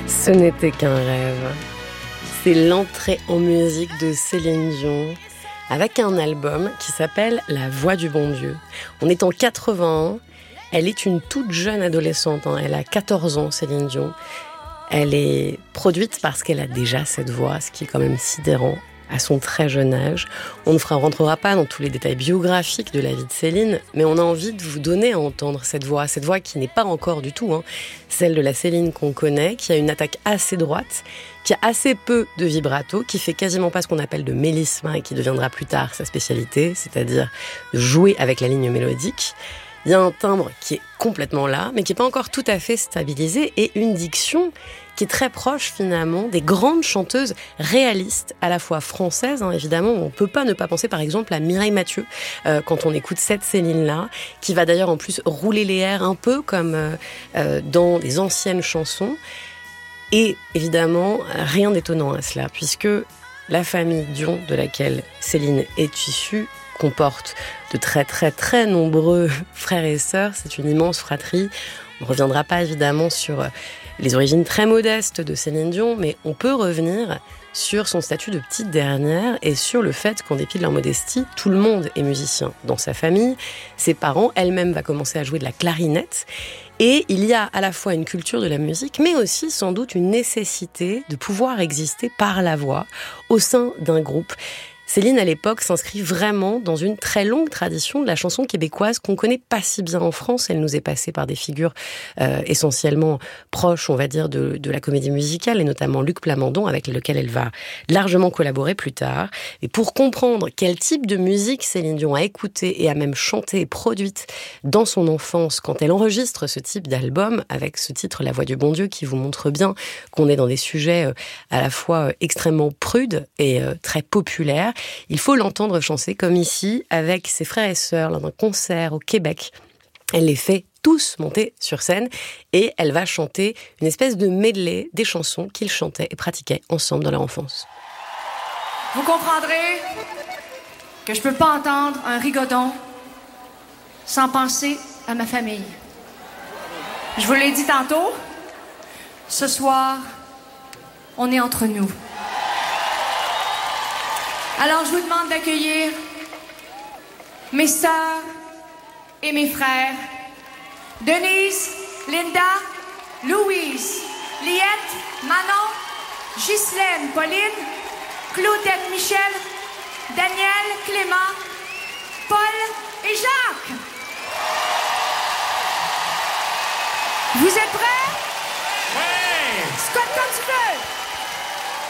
Ce n'était qu'un rêve. C'est l'entrée en musique de Céline Dion avec un album qui s'appelle La Voix du Bon Dieu. On est en 81. Elle est une toute jeune adolescente. Elle a 14 ans, Céline Dion. Elle est produite parce qu'elle a déjà cette voix, ce qui est quand même sidérant à son très jeune âge. On ne rentrera pas dans tous les détails biographiques de la vie de Céline, mais on a envie de vous donner à entendre cette voix qui n'est pas encore du tout celle de la Céline qu'on connaît, qui a une attaque assez droite, qui a assez peu de vibrato, qui fait quasiment pas ce qu'on appelle de mélisma et qui deviendra plus tard sa spécialité, c'est-à-dire de jouer avec la ligne mélodique. Il y a un timbre qui est complètement là, mais qui n'est pas encore tout à fait stabilisé, et une diction qui est très proche finalement des grandes chanteuses réalistes, à la fois françaises, évidemment. On ne peut pas ne pas penser par exemple à Mireille Mathieu, quand on écoute cette Céline-là, qui va d'ailleurs en plus rouler les airs un peu comme dans des anciennes chansons. Et évidemment, rien d'étonnant à cela, puisque la famille Dion, de laquelle Céline est issue, comporte de très très très nombreux frères et sœurs. C'est une immense fratrie. On ne reviendra pas évidemment sur les origines très modestes de Céline Dion, mais on peut revenir sur son statut de petite dernière et sur le fait qu'en dépit de leur modestie, tout le monde est musicien dans sa famille. Ses parents, elle-même va commencer à jouer de la clarinette. Et il y a à la fois une culture de la musique, mais aussi sans doute une nécessité de pouvoir exister par la voix au sein d'un groupe. Céline, à l'époque, s'inscrit vraiment dans une très longue tradition de la chanson québécoise qu'on connaît pas si bien en France. Elle nous est passée par des figures essentiellement proches, on va dire, de la comédie musicale, et notamment Luc Plamondon, avec lequel elle va largement collaborer plus tard. Et pour comprendre quel type de musique Céline Dion a écouté et a même chanté et produite dans son enfance, quand elle enregistre ce type d'album, avec ce titre La Voix du Bon Dieu, qui vous montre bien qu'on est dans des sujets à la fois extrêmement prudes et très populaires, il faut l'entendre chanter comme ici, avec ses frères et sœurs, lors d'un concert au Québec. Elle les fait tous monter sur scène et elle va chanter une espèce de medley des chansons qu'ils chantaient et pratiquaient ensemble dans leur enfance. Vous comprendrez que je peux pas entendre un rigodon sans penser à ma famille. Je vous l'ai dit tantôt, ce soir, on est entre nous. Alors, je vous demande d'accueillir mes sœurs et mes frères, Denise, Linda, Louise, Liette, Manon, Ghislaine, Pauline, Claudette, Michel, Daniel, Clément, Paul et Jacques. Vous êtes prêts?